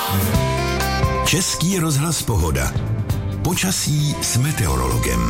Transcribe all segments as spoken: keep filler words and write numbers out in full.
Český rozhlas Pohoda. Počasí s meteorologem.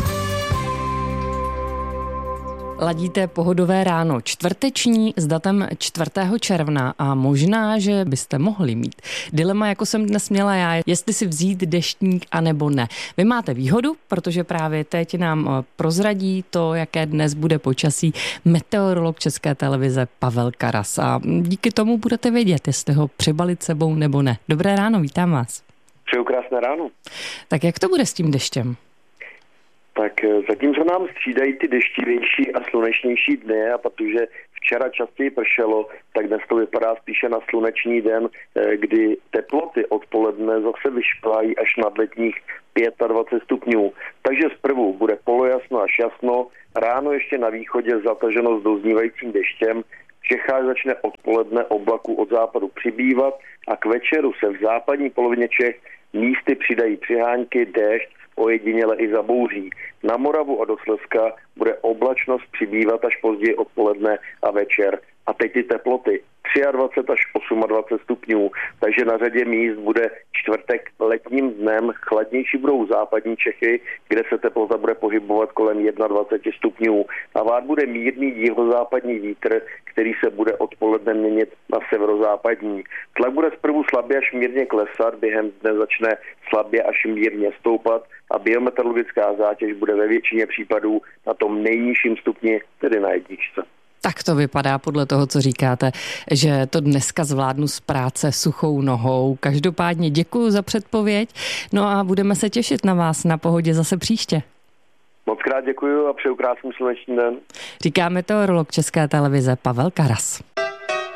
Ladíte pohodové ráno čtvrteční s datem čtvrtého června a možná, že byste mohli mít dilema, jako jsem dnes měla já, jestli si vzít deštník anebo ne. Vy máte výhodu, protože právě teď nám prozradí to, jaké dnes bude počasí, meteorolog České televize Pavel Karas. A díky tomu budete vědět, jestli ho přibalit sebou nebo ne. Dobré ráno, vítám vás. Přeju krásné ráno. Tak jak to bude s tím deštěm? Tak zatímco nám střídají ty deštivější a slunečnější dny, a protože včera častěji pršelo, tak dnes to vypadá spíše na slunečný den, kdy teploty odpoledne zase vyšplají až nad letních dvacet pět stupňů. Takže zprvu bude polojasno až jasno, ráno ještě na východě zataženo s doznívajícím deštěm, v Čechách začne odpoledne oblaků od západu přibývat a k večeru se v západní polovině Čech místy přidají přiháňky, déšť, ojediněle i zabouří. Na Moravu a do Slezska bude oblačnost přibývat až později odpoledne a večer. A teď ty teploty dvacet tři až dvacet osm stupňů, takže na řadě míst bude čtvrtek letním dnem, chladnější budou západní Čechy, kde se teplota bude pohybovat kolem dvacet jedna stupňů. A vát bude mírný jihozápadní vítr, který se bude odpoledne měnit na severozápadní. Tlak bude zprvu slabě až mírně klesat, během dne začne slabě až mírně stoupat a biometeorologická zátěž bude ve většině případů na tom nejnižším stupni, tedy na jedničce. Tak to vypadá podle toho, co říkáte, že to dneska zvládnu z práce suchou nohou. Každopádně děkuji za předpověď, no a budeme se těšit na vás na Pohodě zase příště. Moc krát děkuji a přeju krásný slunečný den. Říká meteorolog České televize Pavel Karas.